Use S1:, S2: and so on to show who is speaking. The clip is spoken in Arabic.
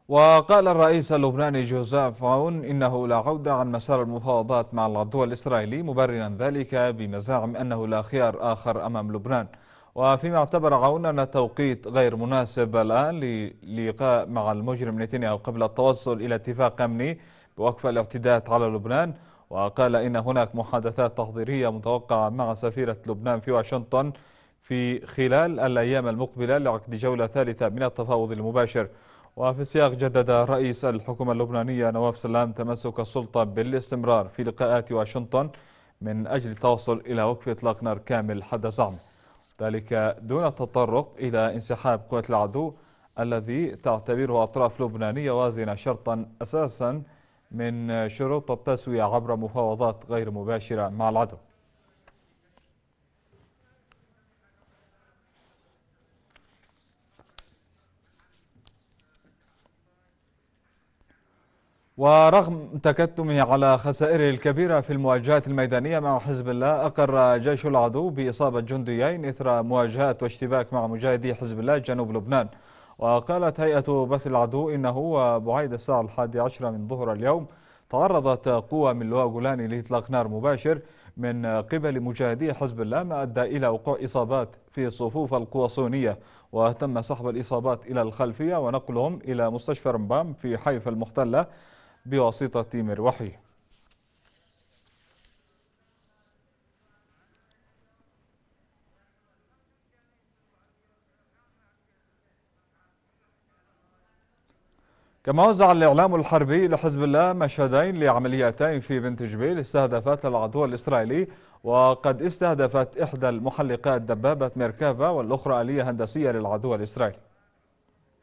S1: وقال الرئيس اللبناني جوزيف عون إنه لا عودة عن مسار المفاوضات مع العدو الإسرائيلي، مبررا ذلك بمزاعم أنه لا خيار آخر أمام لبنان. وفيما اعتبر عون أن التوقيت غير مناسب الآن للقاء مع المجرم نتنياهو قبل التوصل إلى اتفاق أمني بوقف الاعتداءات على لبنان. وقال إن هناك محادثات تحضيرية متوقعة مع سفيرة لبنان في واشنطن في خلال الأيام المقبلة لعقد جولة ثالثة من التفاوض المباشر. وفي السياق جدد رئيس الحكومة اللبنانية نواف سلام تمسك السلطة بالاستمرار في لقاءات واشنطن من أجل التوصل إلى وقف إطلاق نار كامل حد زعمه، ذلك دون التطرق إلى انسحاب قوات العدو الذي تعتبره أطراف لبنانية وازنة شرطا أساسا من شروط التسوية عبر مفاوضات غير مباشرة مع العدو. ورغم تكتمه على خسائره الكبيرة في المواجهات الميدانية مع حزب الله، أقر جيش العدو بإصابة جنديين إثر مواجهات واشتباك مع مجاهدي حزب الله جنوب لبنان. وقالت هيئة بث العدو إنه وبعيد الساعة 11 من ظهر اليوم تعرضت قوة من لواء جولاني لإطلاق نار مباشر من قبل مجاهدي حزب الله، ما أدى إلى وقوع إصابات في صفوف القوى الصهيونية، وتم سحب الإصابات إلى الخلفية ونقلهم إلى مستشفى رمبام في حيفا المحتلة بواسطة مروحي. كما وزع الإعلام الحربي لحزب الله مشهدين لعمليتين في بنت جبيل استهدفت العدو الإسرائيلي، وقد استهدفت إحدى المحلقات دبابة ميركافا والأخرى آلية هندسية للعدو الإسرائيلي.